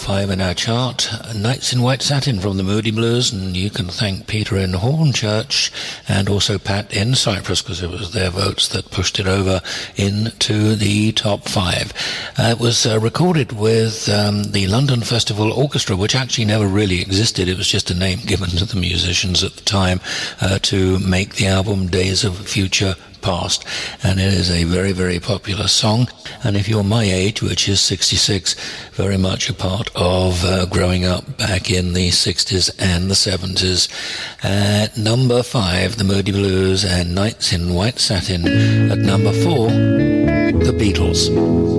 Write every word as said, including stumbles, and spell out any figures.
five in our chart, Nights in White Satin from the Moody Blues, and you can thank Peter in Hornchurch and also Pat in Cyprus, because it was their votes that pushed it over into the top five. Uh, it was uh, recorded with um, the London Festival Orchestra, which actually never really existed. It was just a name given to the musicians at the time uh, to make the album Days of Future Past, and it is a very, very popular song. And if you're my age, which is sixty-six, very much a part of uh, growing up back in the sixties and the seventies. At number five, the Moody Blues and Nights in White Satin. At number four, the Beatles.